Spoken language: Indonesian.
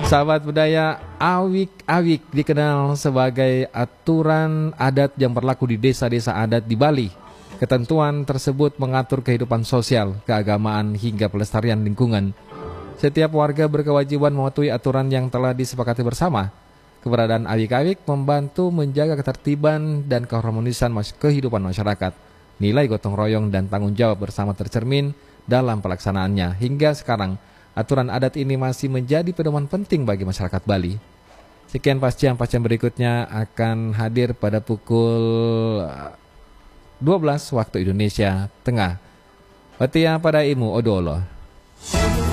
Sahabat budaya, awik-awik dikenal sebagai aturan adat yang berlaku di desa-desa adat di Bali. Ketentuan tersebut mengatur kehidupan sosial, keagamaan, hingga pelestarian lingkungan. Setiap warga berkewajiban mematuhi aturan yang telah disepakati bersama. Keberadaan awik-awik membantu menjaga ketertiban dan keharmonisan kehidupan masyarakat. Nilai gotong royong dan tanggung jawab bersama tercermin dalam pelaksanaannya. Hingga sekarang, aturan adat ini masih menjadi pedoman penting bagi masyarakat Bali. Sekian Pascian berikutnya akan hadir pada pukul 12 waktu Indonesia Tengah. Watia pada imu odolo.